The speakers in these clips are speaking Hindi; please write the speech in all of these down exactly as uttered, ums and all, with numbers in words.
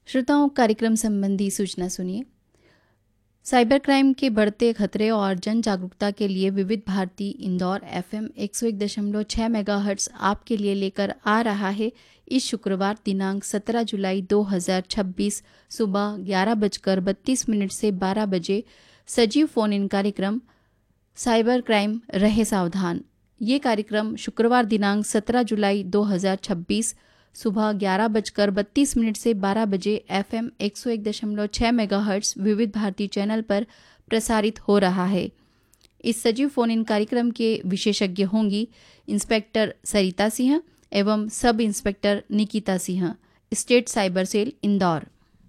श्रोताओं, कार्यक्रम संबंधी सूचना सुनिए। साइबर क्राइम के बढ़ते खतरे और जन जागरूकता के लिए विविध भारती इंदौर एफएम एक सौ एक दशमलव छह मेगाहर्ट्ज आपके लिए लेकर आ रहा है इस शुक्रवार दिनांक सत्रह जुलाई दो हज़ार छब्बीस सुबह ग्यारह बजकर बत्तीस मिनट से बारह बजे सजीव फोन इन कार्यक्रम साइबर क्राइम रहे सावधान। ये कार्यक्रम शुक्रवार दिनांक सत्रह जुलाई दो हज़ार छब्बीस सुबह ग्यारह बजकर बत्तीस मिनट से बारह बजे एफएम एक सौ एक दशमलव छह मेगाहर्ट्ज विविध भारती चैनल पर प्रसारित हो रहा है। इस सजीव फोन इन कार्यक्रम के विशेषज्ञ होंगी इंस्पेक्टर सरिता सिंह एवं sub inspector Nikita Singh, state cyber cell Indore.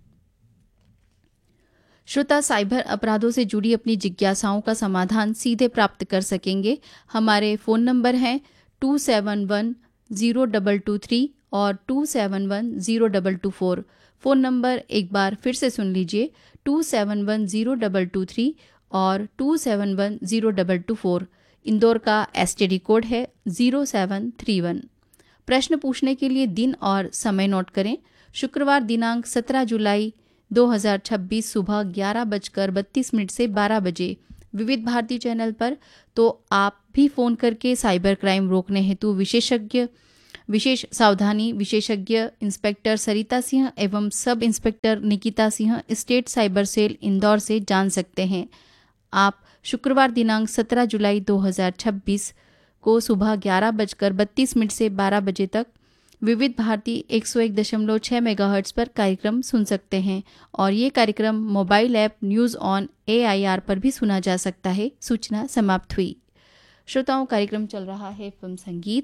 श्रोता साइबर अपराधों से जुड़ी अपनी जिज्ञासाओं का समाधान सीधे प्राप्त कर सकेंगे। हमारे फ़ोन नंबर हैं to seven one zero double two three और to seven one zero double two four. Phone number एक बार फिर से सुन लीजिए, to seven one zero double two three और to seven one zero double two four. Indore का एसटीडी कोड है ज़ीरो सेवन थ्री वन। प्रश्न पूछने के लिए दिन और समय नोट करें। शुक्रवार दिनांक सत्रह जुलाई दो हज़ार छब्बीस सुबह ग्यारह बजकर बत्तीस मिनट से बारह बजे विविध भारती चैनल पर। तो आप भी फ़ोन करके साइबर क्राइम रोकने हेतु विशेषज्ञ विशेष सावधानी विशेषज्ञ इंस्पेक्टर सरिता सिंह एवं sub inspector Nikita Singh, state cyber cell Indore से जान सकते हैं। आप शुक्रवार दिनांक सत्रह जुलाई दो हज़ार छब्बीस को सुबह ग्यारह बजकर बत्तीस मिनट से बारह बजे तक विविध भारती एक सौ एक दशमलव छह मेगाहर्ट्ज पर कार्यक्रम सुन सकते हैं और ये कार्यक्रम mobile app news on AIR पर भी सुना जा सकता है। सूचना समाप्त हुई। श्रोताओं, कार्यक्रम चल रहा है फिल्म संगीत।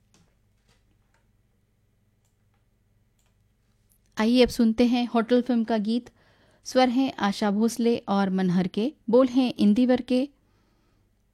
आइए अब सुनते हैं होटल फिल्म का गीत। स्वर हैं आशा भोसले और मनहर के, बोल हैं इंदिवर के,